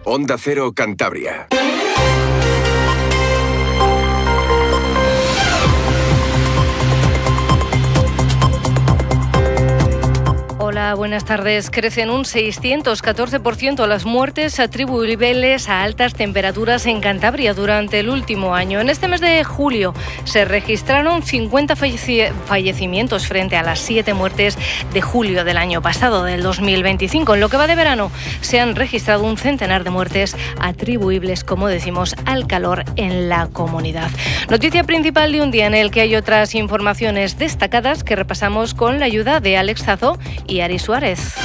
Onda Cero Cantabria. Hola, buenas tardes. Crecen un 614% las muertes atribuibles a altas temperaturas en Cantabria durante el último año. En este mes de julio se registraron 50 fallecimientos frente a las 7 muertes de julio del año pasado, del 2025. En lo que va de verano se han registrado un centenar de muertes atribuibles, como decimos, al calor en la comunidad. Noticia principal de un día en el que hay otras informaciones destacadas que repasamos con la ayuda de Alex Zazo y Ari Suárez.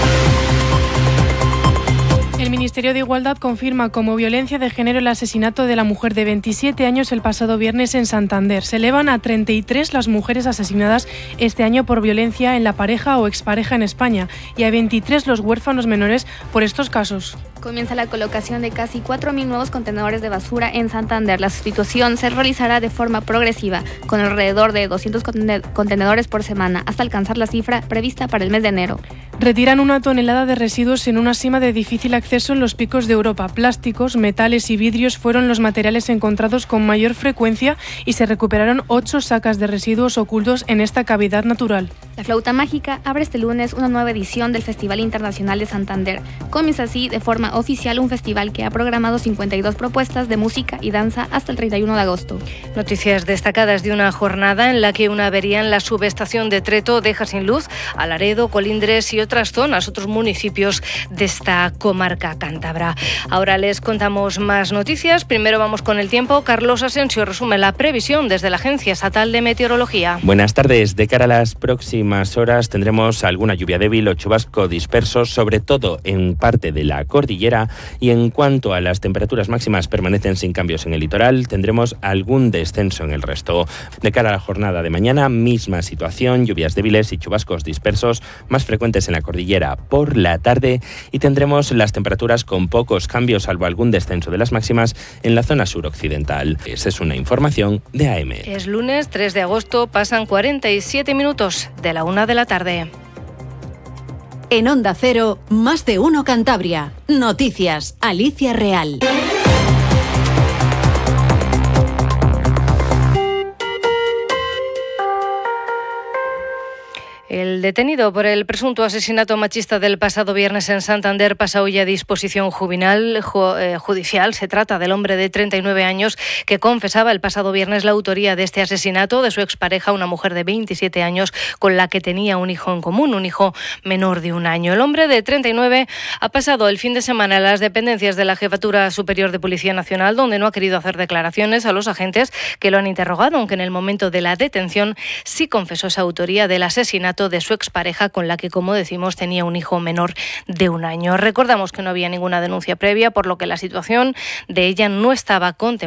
El Ministerio de Igualdad confirma como violencia de género el asesinato de la mujer de 27 años el pasado viernes en Santander. Se elevan a 33 las mujeres asesinadas este año por violencia en la pareja o expareja en España y a 23 los huérfanos menores por estos casos. Comienza la colocación de casi 4.000 nuevos contenedores de basura en Santander. La sustitución se realizará de forma progresiva, con alrededor de 200 contenedores por semana, hasta alcanzar la cifra prevista para el mes de enero. Retiran 1 tonelada de residuos en una sima de difícil acceso en los Picos de Europa. Plásticos, metales y vidrios fueron los materiales encontrados con mayor frecuencia y se recuperaron 8 sacas de residuos ocultos en esta cavidad natural. La Flauta Mágica abre este lunes una nueva edición del Festival Internacional de Santander. Comienza así de forma oficial un festival que ha programado 52 propuestas de música y danza hasta el 31 de agosto. Noticias destacadas de una jornada en la que una avería en la subestación de Treto deja sin luz a Laredo, Colindres y otras zonas, otros municipios de esta comarca cántabra. Ahora les contamos más noticias. Primero vamos con el tiempo. Carlos Asensio resume la previsión desde la Agencia Estatal de Meteorología. Buenas tardes. De cara a las próximas horas tendremos alguna lluvia débil o chubasco dispersos, sobre todo en parte de la cordillera, y en cuanto a las temperaturas máximas permanecen sin cambios en el litoral, tendremos algún descenso en el resto. De cara a la jornada de mañana, misma situación, lluvias débiles y chubascos dispersos más frecuentes en la cordillera por la tarde, y tendremos las temperaturas con pocos cambios, salvo algún descenso de las máximas en la zona suroccidental. Esa es una información de AM. Es lunes 3 de agosto, pasan 47 minutos de la 1 de la tarde. En Onda Cero, Más de Uno Cantabria. Noticias, Alicia Real. El detenido por el presunto asesinato machista del pasado viernes en Santander pasa hoy a disposición judicial. Se trata del hombre de 39 años que confesaba el pasado viernes la autoría de este asesinato de su expareja, una mujer de 27 años con la que tenía un hijo en común, un hijo menor de 1 año. El hombre de 39 ha pasado el fin de semana en las dependencias de la Jefatura Superior de Policía Nacional, donde no ha querido hacer declaraciones a los agentes que lo han interrogado, aunque en el momento de la detención sí confesó esa autoría del asesinato de su expareja con la que, como decimos, tenía un hijo menor de 1 año. Recordamos que no había ninguna denuncia previa, por lo que la situación de ella no estaba contemplada